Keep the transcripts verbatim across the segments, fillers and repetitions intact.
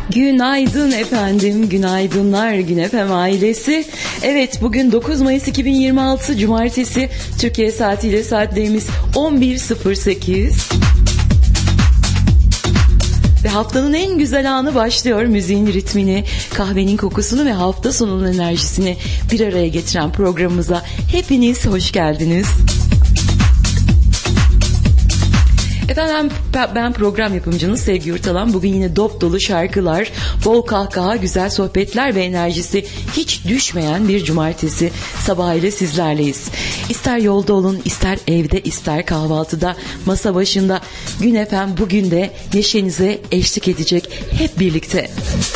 Günaydın efendim, günaydınlar Gün F M ailesi. Evet, bugün dokuz Mayıs iki bin yirmi altı Cumartesi, Türkiye saatiyle saatlerimiz on bir sıfır sekiz. Ve haftanın en güzel anı başlıyor. Müziğin ritmini, kahvenin kokusunu ve hafta sonunun enerjisini bir araya getiren programımıza hepiniz hoş geldiniz. Efendim ben program yapımcınız Sevgi Yurtalan. Bugün yine dop dolu şarkılar, bol kahkaha, güzel sohbetler ve enerjisi hiç düşmeyen bir cumartesi sabahıyla sizlerleyiz. İster yolda olun, ister evde, ister kahvaltıda, masa başında Gün F M bugün de neşenize eşlik edecek hep birlikte.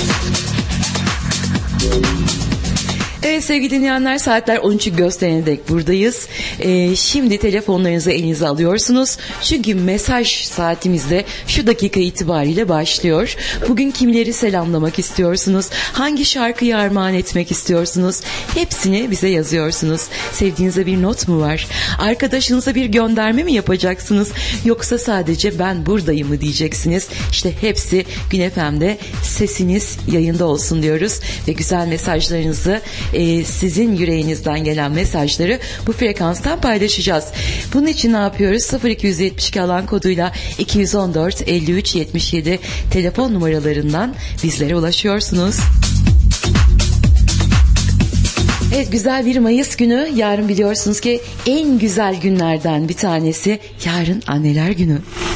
Evet sevgili dinleyenler, saatler on üçü gösterene dek buradayız. Ee, şimdi telefonlarınızı elinize alıyorsunuz. Çünkü mesaj saatimizde şu dakika itibariyle başlıyor. Bugün kimleri selamlamak istiyorsunuz? Hangi şarkıyı armağan etmek istiyorsunuz? Hepsini bize yazıyorsunuz. Sevdiğinize bir not mu var? Arkadaşınıza bir gönderme mi yapacaksınız? Yoksa sadece ben buradayım mı diyeceksiniz? İşte hepsi Gün F M'de sesiniz yayında olsun diyoruz. Ve güzel mesajlarınızı, Ee, sizin yüreğinizden gelen mesajları bu frekanstan paylaşacağız. Bunun için ne yapıyoruz? sıfır iki yetmiş iki alan koduyla iki yüz on dört elli üç yetmiş yedi telefon numaralarından bizlere ulaşıyorsunuz. Evet, güzel bir Mayıs günü. Yarın biliyorsunuz ki en güzel günlerden bir tanesi. Yarın Anneler Günü.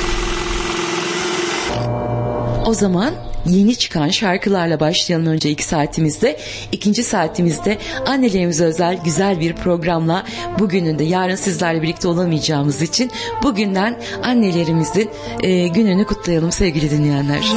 O zaman yeni çıkan şarkılarla başlayalım önce ilk saatimizde. İkinci saatimizde annelerimize özel güzel bir programla, bugünün de yarın sizlerle birlikte olamayacağımız için bugünden annelerimizin e, gününü kutlayalım sevgili dinleyenler.